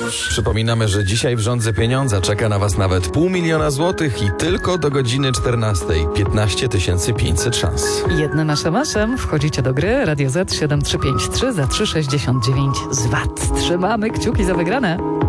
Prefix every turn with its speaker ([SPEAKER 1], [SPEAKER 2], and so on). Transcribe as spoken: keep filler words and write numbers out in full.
[SPEAKER 1] Przypominamy, że dzisiaj w Rządze Pieniądza czeka na Was nawet pół miliona złotych i tylko do godziny czternastej piętnaście tysięcy pięćset szans.
[SPEAKER 2] Jednym eszemesem wchodzicie do gry Radio Z siedem trzy pięć trzy za trzy sześćdziesiąt dziewięć z V A T. Trzymamy kciuki za wygrane.